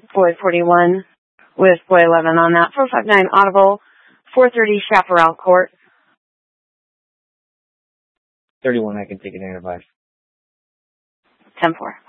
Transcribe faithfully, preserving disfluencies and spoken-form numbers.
Boy forty-one with Boy eleven on that. four five nine Audible, four thirty Chaparral Court. thirty-one, I can take it in advice. ten four.